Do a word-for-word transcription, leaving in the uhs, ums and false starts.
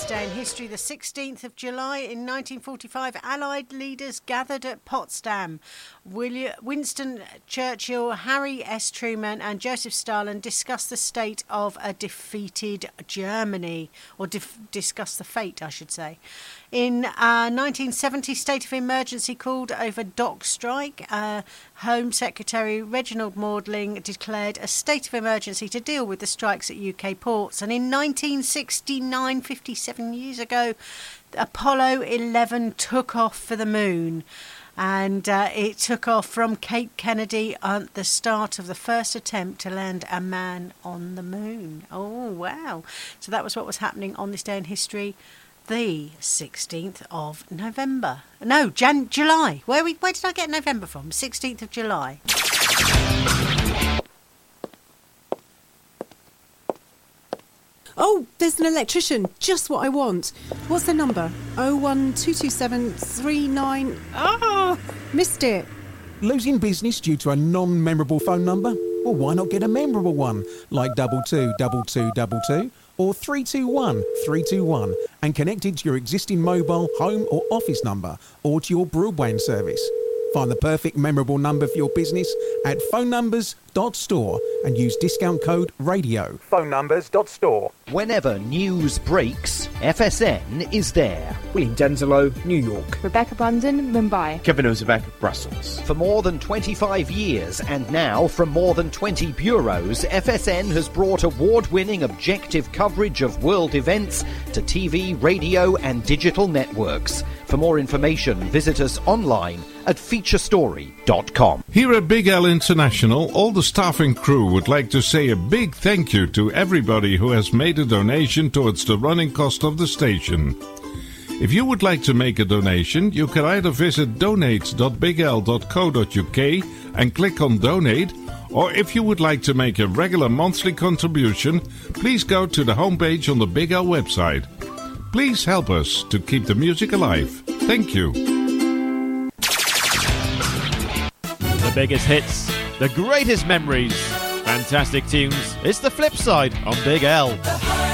day in history, the sixteenth of July in nineteen forty-five, Allied leaders gathered at Potsdam. William, Winston Churchill, Harry S. Truman and Joseph Stalin discussed the state of a defeated Germany, or dif- discussed the fate, I should say. In uh, nineteen seventy, state of emergency called over dock strike. Uh, Home Secretary Reginald Maudling declared a state of emergency to deal with the strikes at U K ports. And in nineteen sixty-nine, fifty-seven years ago, Apollo eleven took off for the moon. And uh, it took off from Cape Kennedy at the start of the first attempt to land a man on the moon. Oh, wow. So that was what was happening on this day in history, the sixteenth of November. No, Jan- July. Where we? Where did I get November from? sixteenth of July. Oh, there's an electrician. Just what I want. What's the number? oh one two two seven three nine... Oh, missed it. Losing business due to a non-memorable phone number? Well, why not get a memorable one, like double two double two double two or three two one three two one, and connect it to your existing mobile, home or office number, or to your broadband service. Find the perfect memorable number for your business at phone numbers dot store and use discount code radio. phone numbers dot store. Whenever news breaks, F S N is there. William Denzelo, New York. Rebecca Brandon, Mumbai. Kevin Ozebek, Brussels. For more than twenty-five years, and now from more than twenty bureaus, F S N has brought award-winning objective coverage of world events to T V, radio and digital networks. For more information, visit us online at feature story dot com. Here at Big L International, all the staff and crew would like to say a big thank you to everybody who has made a donation towards the running cost of the station. If you would like to make a donation, you can either visit donate dot big l dot co dot u k and click on donate, or if you would like to make a regular monthly contribution, please go to the homepage on the Big L website. Please help us to keep the music alive. Thank you. The biggest hits, the greatest memories, fantastic tunes. It's the flip side on Big L.